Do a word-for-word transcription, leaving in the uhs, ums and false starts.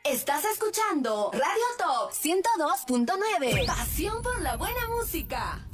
Estás escuchando Radio Top ciento dos punto nueve. Pasión por la buena música.